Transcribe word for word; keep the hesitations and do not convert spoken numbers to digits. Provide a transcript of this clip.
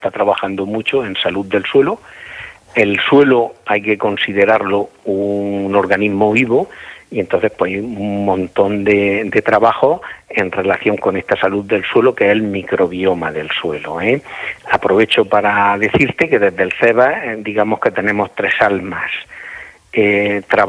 está trabajando mucho en salud del suelo. El suelo hay que considerarlo un organismo vivo y entonces pues hay un montón de, de trabajo en relación con esta salud del suelo, que es el microbioma del suelo, ¿eh? Aprovecho para decirte que desde el CEBA, eh, digamos que tenemos tres almas. Eh,